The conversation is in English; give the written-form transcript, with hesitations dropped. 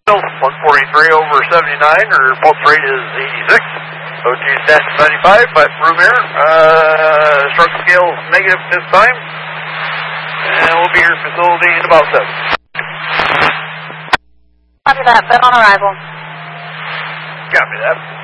143 over 79, or pulse rate is 86. O2 stats 95, but room air. Stroke scale negative this time. And we'll be at your facility in about 7. Copy that, but on arrival. Copy that.